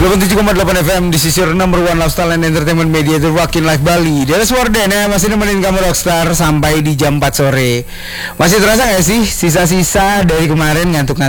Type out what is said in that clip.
87,8 FM di sisir number one lifestyle and entertainment media The Rockin' Life Bali. Dia Wardena masih nemenin kamu Rockstar sampai di jam 4 sore. Masih terasa gak sih sisa-sisa dari kemarin ngantuk-ngantuk